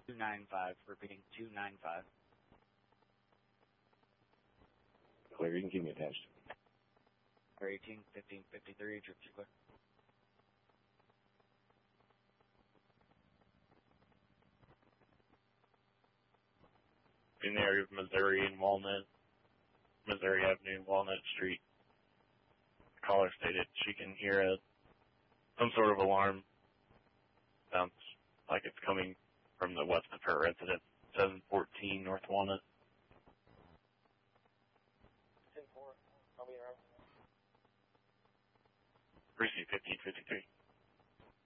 295, repeating 295. Clear, you can keep me attached. Air 18, 1553, troops are clear. In the area of Missouri and Missouri Avenue and Walnut Street. The caller stated she can hear some sort of alarm. Sounds like it's coming from the west of her residence, 714 North Walnut. 10-4, I'll be around. Receive 1553.